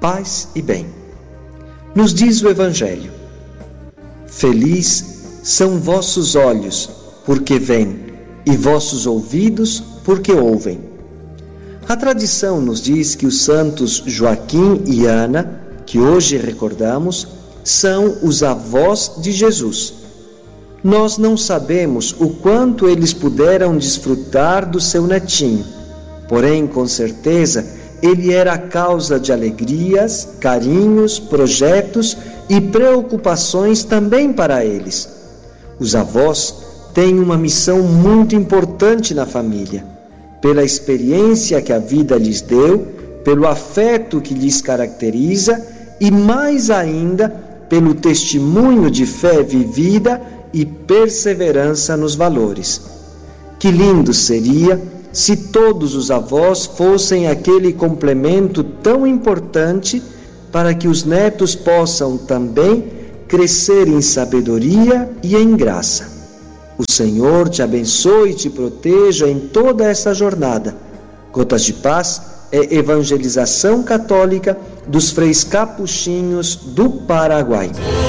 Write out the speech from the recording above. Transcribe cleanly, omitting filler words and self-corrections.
paz e bem. Nos diz o Evangelho: feliz são vossos olhos, porque veem, e vossos ouvidos, porque ouvem. A tradição nos diz que os santos Joaquim e Ana, que hoje recordamos, são os avós de Jesus. Nós não sabemos o quanto eles puderam desfrutar do seu netinho, porém, com certeza, ele era a causa de alegrias, carinhos, projetos e preocupações também para eles. Os avós têm uma missão muito importante na família, pela experiência que a vida lhes deu, pelo afeto que lhes caracteriza e, mais ainda, pelo testemunho de fé vivida e perseverança nos valores. Que lindo seria se todos os avós fossem aquele complemento tão importante para que os netos possam também crescer em sabedoria e em graça. O Senhor te abençoe e te proteja em toda essa jornada. Gotas de Paz é evangelização católica dos freis capuchinhos do Paraguai.